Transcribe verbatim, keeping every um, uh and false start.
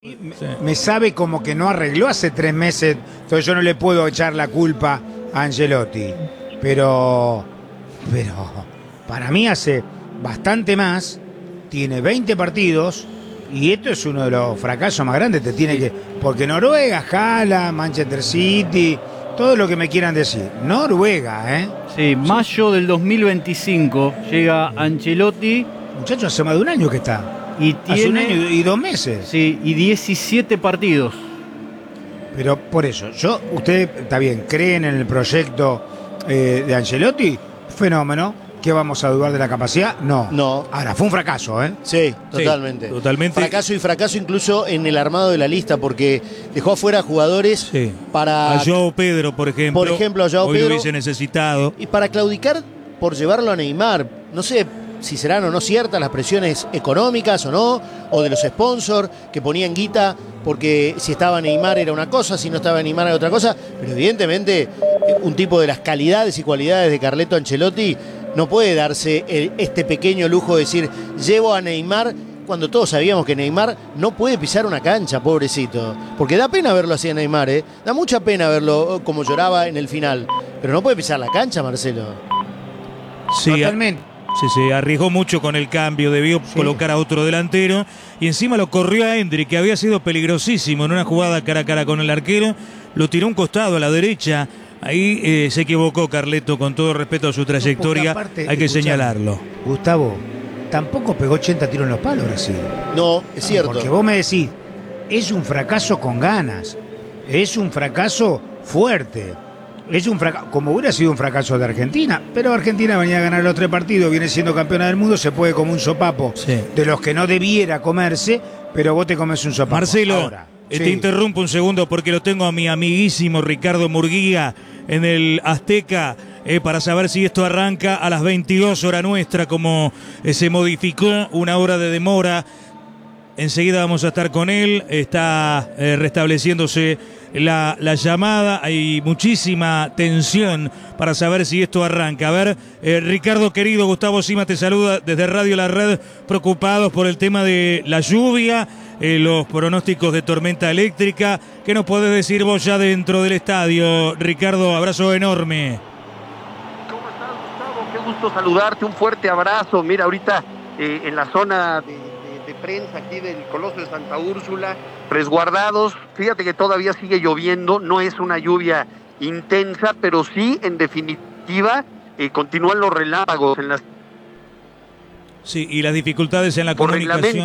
Sí. Me sabe como que no arregló hace tres meses, entonces yo no le puedo echar la culpa a Ancelotti. Pero, pero para mí hace bastante más, tiene veinte partidos y esto es uno de los fracasos más grandes. Te tiene que, porque Noruega, Jala, Manchester City, todo lo que me quieran decir. Noruega, ¿eh? Sí, mayo del dos mil veinticinco llega Ancelotti. Muchachos, hace más de un año que está. Y tiene, hace un año y dos meses. Sí, y diecisiete partidos. Pero por eso, yo, usted, está bien, creen en el proyecto eh, de Ancelotti, fenómeno. ¿Qué vamos a dudar de la capacidad? No. No. Ahora, fue un fracaso, ¿eh? Sí, totalmente. Sí, totalmente. Fracaso y fracaso incluso en el armado de la lista, porque dejó afuera jugadores Sí. para... A Joao Pedro, por ejemplo. Por ejemplo, a Joao hoy Pedro. lo hubiese necesitado. Y para claudicar por llevarlo a Neymar. No sé si serán o no ciertas las presiones económicas o no, o de los sponsors que ponían guita, porque si estaba Neymar era una cosa, si no estaba Neymar era otra cosa. Pero evidentemente un tipo de las calidades y cualidades de Carleto Ancelotti no puede darse el, este pequeño lujo de decir, llevo a Neymar, cuando todos sabíamos que Neymar no puede pisar una cancha, pobrecito. Porque da pena verlo así a Neymar, ¿eh? Da mucha pena verlo como lloraba en el final. Pero no puede pisar la cancha, Marcelo. Sí, Totalmente. Sí, se arriesgó mucho con el cambio, debió sí. colocar a otro delantero y encima lo corrió a Endrick, que había sido peligrosísimo en una jugada cara a cara con el arquero, lo tiró a un costado a la derecha, ahí eh, se equivocó Carleto, con todo respeto a su trayectoria, no, aparte, hay que escuchar, señalarlo. Gustavo, tampoco pegó ochenta tiros en los palos Brasil. No, es cierto. Porque vos me decís, es un fracaso con ganas, es un fracaso fuerte. Es un fracaso, como hubiera sido un fracaso de Argentina, pero Argentina venía a ganar los tres partidos, viene siendo campeona del mundo, se puede como un sopapo sí. de los que no debiera comerse, pero vos te comes un sopapo. Marcelo, ahora, te sí. interrumpo un segundo porque lo tengo a mi amiguísimo Ricardo Murguía en el Azteca eh, para saber si esto arranca a las veintidós hora nuestra, como eh, se modificó una hora de demora. Enseguida vamos a estar con él, está eh, restableciéndose la, la llamada, hay muchísima tensión para saber si esto arranca. A ver, eh, Ricardo querido, Gustavo Sima te saluda desde Radio La Red, preocupados por el tema de la lluvia, eh, los pronósticos de tormenta eléctrica. ¿Qué nos podés decir vos ya dentro del estadio? Ricardo, abrazo enorme. ¿Cómo estás, Gustavo? Qué gusto saludarte, un fuerte abrazo. Mira, ahorita eh, en la zona de... de prensa aquí del Coloso de Santa Úrsula, resguardados. Fíjate que todavía sigue lloviendo, no es una lluvia intensa, pero sí, en definitiva, eh, continúan los relámpagos en las... Sí, y las dificultades en la comunicación.